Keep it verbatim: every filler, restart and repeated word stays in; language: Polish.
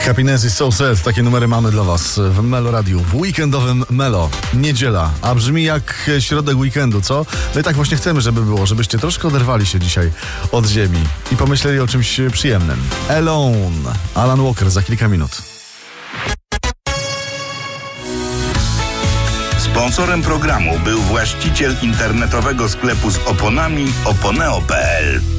Happiness is so sad. Takie numery mamy dla was w Melo Radiu. W weekendowym Melo. Niedziela. A brzmi jak środek weekendu, co? No i tak właśnie chcemy, żeby było. Żebyście troszkę oderwali się dzisiaj od ziemi i pomyśleli o czymś przyjemnym. Alone. Alan Walker za kilka minut. Sponsorem programu był właściciel internetowego sklepu z oponami oponeo kropka pe el.